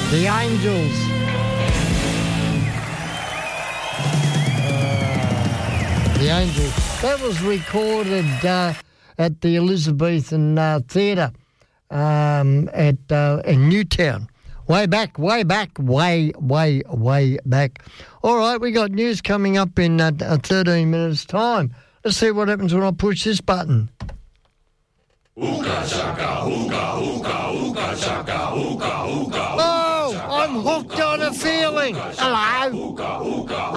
The Angels. The Angels. That was recorded at the Elizabethan Theatre in Newtown. Way back. All right, we got news coming up in 13 minutes' time. Let's see what happens when I push this button. Oh, I'm hooked on a feeling. Hello.